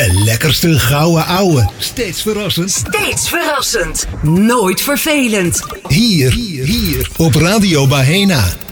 De lekkerste gouden ouwe. Steeds verrassend. Steeds verrassend. Nooit vervelend. Hier op Radio Bahena.